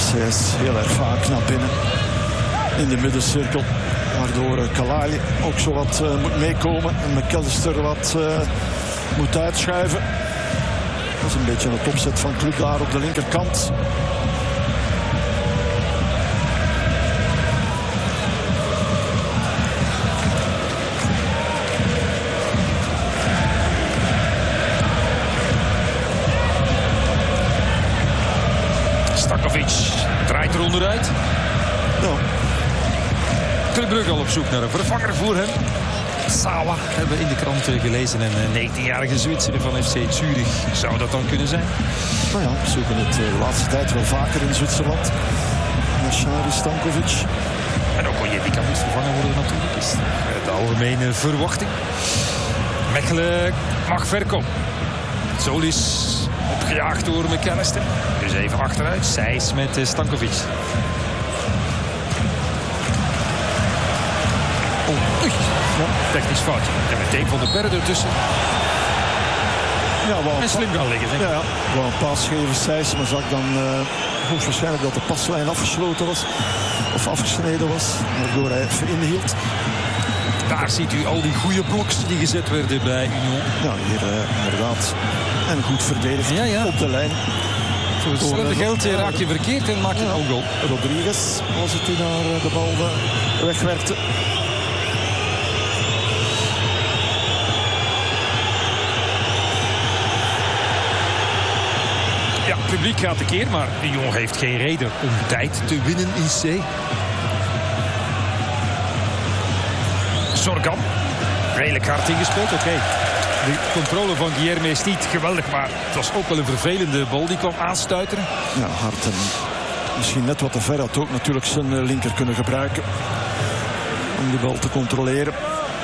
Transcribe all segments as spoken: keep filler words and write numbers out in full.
Zij is heel erg vaak naar binnen in de middencirkel. Waardoor uh, Kalali ook zo wat uh, moet meekomen. En McAllister wat uh, moet uitschuiven. Dat is een beetje het opzet van Club daar op de linkerkant. Stankovic draait er onderuit. Ja. Club Brugge al op zoek naar een vervanger voor hem. Sawa hebben we in de krant gelezen. En een negentienjarige Zwitser van F C Zurich zou dat dan kunnen zijn. Nou ja, we zoeken het de laatste tijd wel vaker in Zwitserland. Nashari Stankovic. En ook Onyedika moet vervangen worden natuurlijk. Is de algemene verwachting. Mechelen mag verkopen. Zolis opgejaagd door McAllister. Dus even achteruit. Seys met Stankovic. Oh, oei. Ja, technisch foutje. En meteen Van der Berre ertussen. Ja, wel en slim gaan liggen, denk ik. Ja, wel een paas geven, Seys, maar zag dan uh, hoogstwaarschijnlijk dat de paslijn afgesloten was. Of afgesneden was, waardoor hij even inhield. Daar ziet u al die goede bloks die gezet werden bij Union. Ja, hier uh, inderdaad. En goed verdedigd ja, ja. op de lijn. Voor hetzelfde geld uh, raak je verkeerd en maak je ja. een goal. Rodriguez was het die naar uh, de bal uh, wegwerkte. Ja, het publiek gaat tekeer, maar Union heeft geen reden om tijd te winnen in C. Zorgan, redelijk hard ingespeeld, oké. Okay. De controle van Guilherme is niet geweldig, maar het was ook wel een vervelende bal die kwam aanstuiteren. Ja, hard en misschien net wat te ver. Had ook natuurlijk zijn linker kunnen gebruiken om die bal te controleren.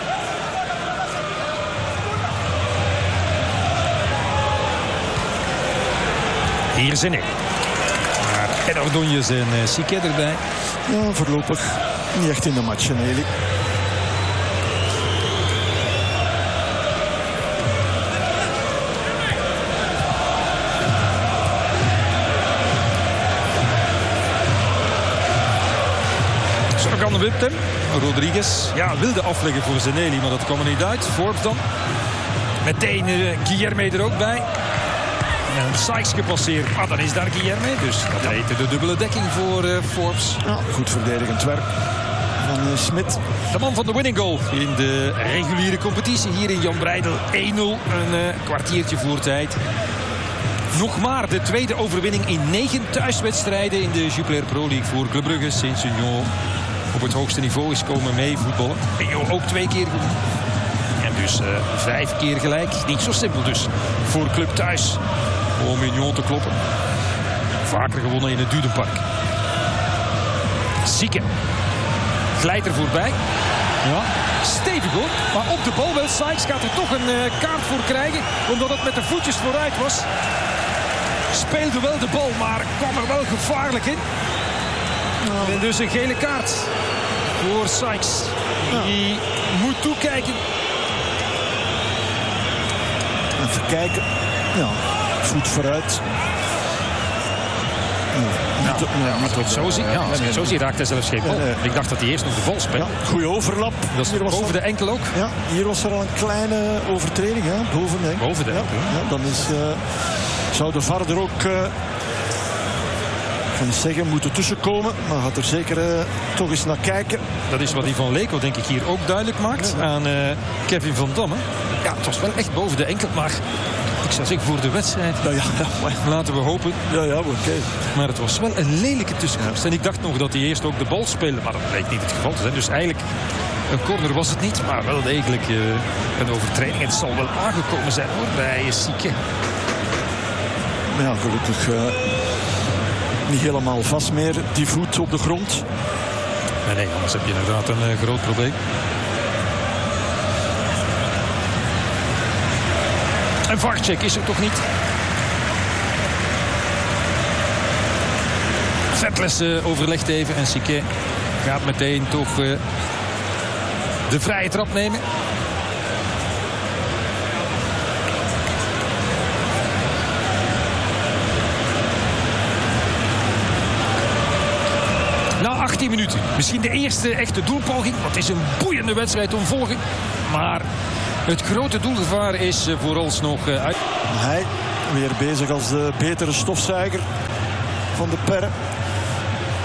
Hier zijn in. En Ordonez en uh, Sique erbij. Ja, voorlopig niet echt in de match, Nelly. Zorgan wipt hem. Rodriguez ja, wilde afleggen voor Zeneli, maar dat kwam er niet uit. Forbes dan. Meteen uh, Guilherme er ook bij. En Sykes gepasseerd. Ah, dan is daar Guilherme. Dus dat heette de dubbele dekking voor uh, Forbes. Ja, goed verdedigend werk van uh, Smit. De man van de winning goal in de reguliere competitie. Hier in Jan Breidel één nul. Een uh, kwartiertje voor tijd. Nog maar de tweede overwinning in negen thuiswedstrijden in de Jupiler Pro League voor Club Brugge. Sinds Union op het hoogste niveau is komen mee voetballen. Union ook twee keer gewonnen. En dus uh, vijf keer gelijk. Niet zo simpel dus voor Club thuis om Union te kloppen. Vaker gewonnen in het Dudenpark. Sique glijdt er voorbij. Ja, stevig hoor. Maar op de bal wel. Sykes gaat er toch een uh, kaart voor krijgen. Omdat het met de voetjes vooruit was. Speelde wel de bal, maar kwam er wel gevaarlijk in. Ja. En dus een gele kaart voor Sykes. Die ja. moet toekijken. Even kijken. Ja, voet vooruit. Ja, niet, ja, ja, niet zo zie, ja, als je het zo ziet, raakt hij zelfs geen bal. Ja, nee. Ik dacht dat hij eerst nog de bal speelde. Ja, goede overlap. Dat is boven al, de enkel ook. Ja, hier was er al een kleine overtreding. Hè? Boven de enkel. Boven de enkel. Ja, ja, dan is, uh, zou de V A R er ook... Uh, Ik ga niet zeggen, moeten tussenkomen, maar gaat er zeker uh, toch eens naar kijken. Dat is wat die Van Leeko denk ik hier ook duidelijk maakt ja, ja. aan uh, Kevin van Damme. Ja, het was wel echt boven de enkel, maar ik zou zeggen voor de wedstrijd. Ja, ja, ja, maar... Laten we hopen. Ja, ja, oké. Okay. Maar het was wel een lelijke tussenkomst. Ja. En ik dacht nog dat hij eerst ook de bal speelde, maar dat bleek niet het geval te zijn. Dus eigenlijk een corner was het niet, maar wel degelijk uh, een overtreding. En het zal wel aangekomen zijn hoor, bij Sique. Ja, gelukkig... Uh... Niet helemaal vast meer, die voet op de grond. Nee, nee, anders heb je inderdaad een uh, groot probleem. En VAR-check is er toch niet? Vetles uh, overlegt even en Sique gaat meteen toch uh, de vrije trap nemen. Na achttien minuten. Misschien de eerste echte doelpoging. Want het is een boeiende wedstrijd om te volgen. Maar het grote doelgevaar is vooralsnog uit. Hij weer bezig als de betere stofzuiger van de Perre.